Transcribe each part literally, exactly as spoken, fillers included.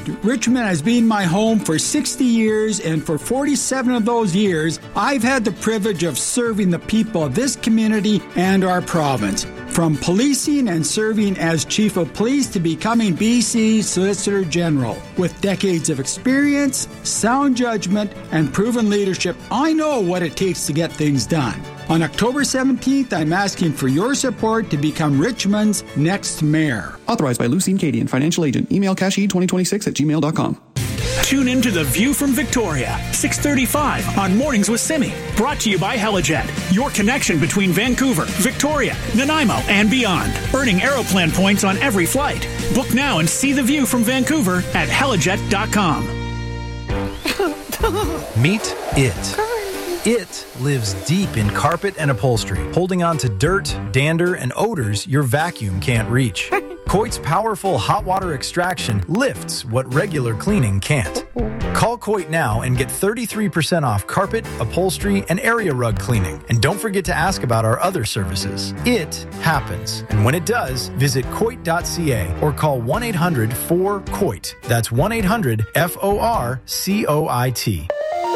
Richmond has been my home for sixty years, and for forty-seven of those years, I've had the privilege of serving the people of this community and our province. From policing and serving as Chief of Police to becoming B C's Solicitor General. With decades of experience, sound judgment, and proven leadership, I know what it takes to get things done. On October seventeenth, I'm asking for your support to become Richmond's next mayor. Authorized by Lucine Cadian, financial agent. Email cashy twenty twenty-six at gmail dot com. Tune in to The View from Victoria, six thirty-five on Mornings with Simi. Brought to you by Helijet, your connection between Vancouver, Victoria, Nanaimo, and beyond. Earning Aeroplan points on every flight. Book now and see the view from Vancouver at helijet dot com. Meet it. It lives deep in carpet and upholstery, holding on to dirt, dander, and odors your vacuum can't reach. Coit's powerful hot water extraction lifts what regular cleaning can't. Call Coit now and get thirty-three percent off carpet, upholstery, and area rug cleaning. And don't forget to ask about our other services. It happens. And when it does, visit coit dot c a or call one eight hundred four C O I T. That's one eight hundred F O R C O I T.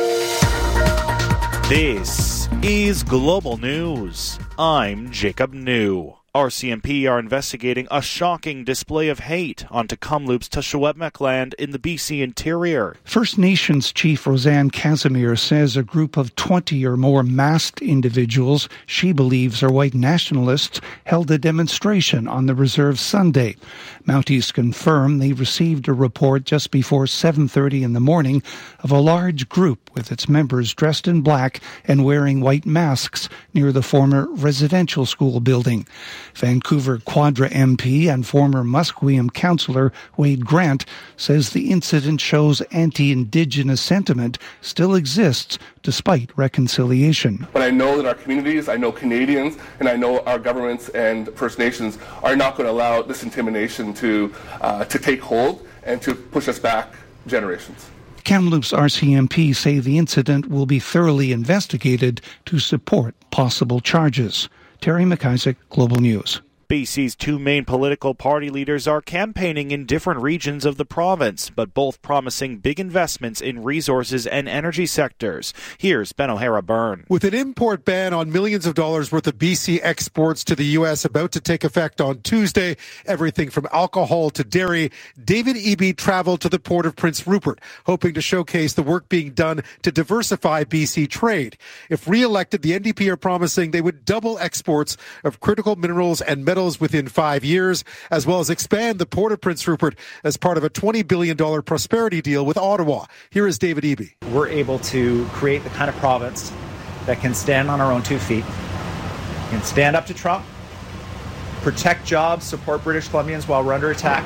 This is Global News. I'm Jacob New. R C M P are investigating a shocking display of hate on Tecumloops Tashawetmak land in the B C interior. First Nations Chief Roseanne Casimir says a group of twenty or more masked individuals she believes are white nationalists held a demonstration on the reserve Sunday. Mounties confirm they received a report just before seven thirty in the morning of a large group with its members dressed in black and wearing white masks near the former residential school building. Vancouver Quadra M P and former Musqueam councillor Wade Grant says the incident shows anti-Indigenous sentiment still exists despite reconciliation. But I know that our communities, I know Canadians, and I know our governments and First Nations are not going to allow this intimidation to uh, to take hold and to push us back generations. Kamloops R C M P say the incident will be thoroughly investigated to support possible charges. Terry McIsaac, Global News. B C's two main political party leaders are campaigning in different regions of the province, but both promising big investments in resources and energy sectors. Here's Ben O'Hara-Byrne. With an import ban on millions of dollars worth of B C exports to the U S about to take effect on Tuesday, everything from alcohol to dairy, David Eby traveled to the port of Prince Rupert, hoping to showcase the work being done to diversify B C trade. If re-elected, the N D P are promising they would double exports of critical minerals and metals within five years, as well as expand the Port of Prince Rupert as part of a twenty billion dollars prosperity deal with Ottawa. Here is David Eby. We're able to create the kind of province that can stand on our own two feet, can stand up to Trump, protect jobs, support British Columbians while we're under attack,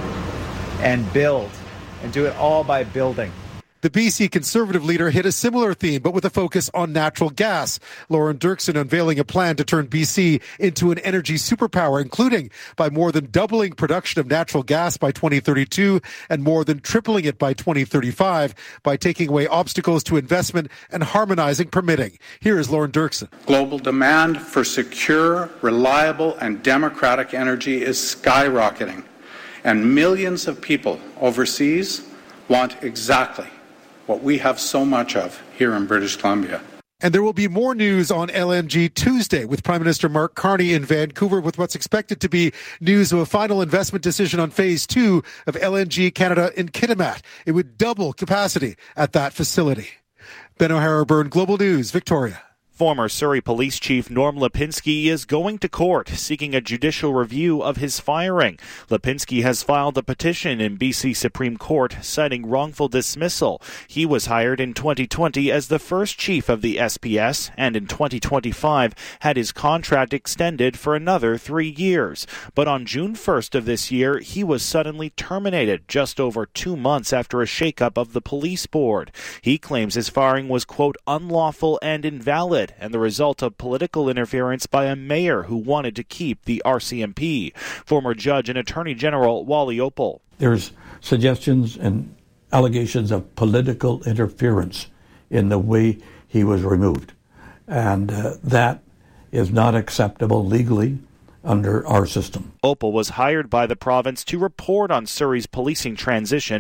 and build, and do it all by building. The B C Conservative leader hit a similar theme, but with a focus on natural gas. Lauren Dirksen unveiling a plan to turn B C into an energy superpower, including by more than doubling production of natural gas by twenty thirty-two and more than tripling it by twenty thirty-five by taking away obstacles to investment and harmonizing permitting. Here is Lauren Dirksen. Global demand for secure, reliable, and democratic energy is skyrocketing, and millions of people overseas want exactly what we have so much of here in British Columbia. And there will be more news on L N G Tuesday with Prime Minister Mark Carney in Vancouver with what's expected to be news of a final investment decision on phase two of L N G Canada in Kitimat. It would double capacity at that facility. Ben O'Hara-Byrne, Global News, Victoria. Former Surrey Police Chief Norm Lipinski is going to court seeking a judicial review of his firing. Lipinski has filed a petition in B C Supreme Court citing wrongful dismissal. He was hired in twenty twenty as the first chief of the S P S and in twenty twenty-five had his contract extended for another three years. But on June first of this year, he was suddenly terminated just over two months after a shakeup of the police board. He claims his firing was, quote, unlawful and invalid, and the result of political interference by a mayor who wanted to keep the R C M P. Former Judge and Attorney General Wally Opal. There's suggestions and allegations of political interference in the way he was removed. And uh, that is not acceptable legally under our system. Opal was hired by the province to report on Surrey's policing transition